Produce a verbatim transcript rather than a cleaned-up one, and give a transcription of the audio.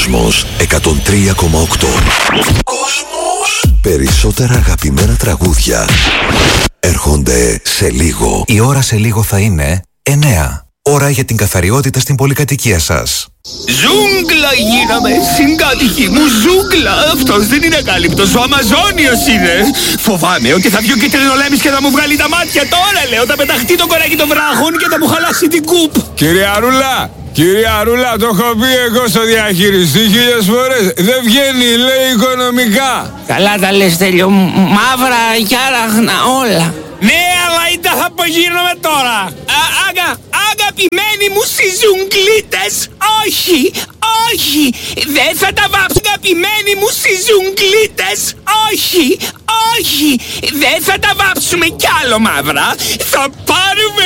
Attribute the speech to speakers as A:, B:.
A: Κόσμος εκατόν τρία κόμμα οκτώ. Κόσμος. Περισσότερα αγαπημένα τραγούδια έρχονται σε λίγο.
B: Η ώρα σε λίγο θα είναι εννέα. Ώρα για την καθαριότητα στην πολυκατοικία σας.
C: Ζούγκλα γίναμε, συγκάτοικοι μου, ζούγκλα. Αυτός δεν είναι ακάλυπτος, ο Αμαζόνιος είναι. Φοβάμαι ότι θα βγει ο κυτρινολέμης και θα μου βγάλει τα μάτια τώρα, λέω. Θα πεταχτεί το κοράκι των βράχων και θα μου χαλάσει την κούπ.
D: Κυρία Ρούλα, κυρία Ρούλα, το έχω πει εγώ στο διαχειριστή χίλιες φορές. Δεν βγαίνει, λέει, οικονομικά.
E: Καλά τα λες, Τέλειο, μαύρα και άραχνα όλα.
C: Ναι, αλλά ήταν θα απογείρνομαι τώρα. Α, αγα, αγαπημένοι μου συζουγκλίτες, όχι, όχι, δεν θα τα βάψω. Αγαπημένοι μου συζουγκλίτες, όχι, όχι, δεν θα τα βάψουμε κι άλλο μαύρα. Θα πάρουμε